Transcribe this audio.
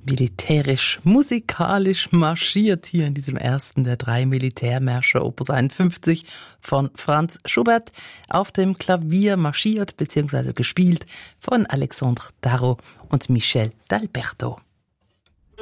militärisch, musikalisch marschiert hier in diesem ersten der 3 Militärmärsche Opus 51 von Franz Schubert. Auf dem Klavier marschiert bzw. gespielt von Alexandre Darro und Michel d'Alberto.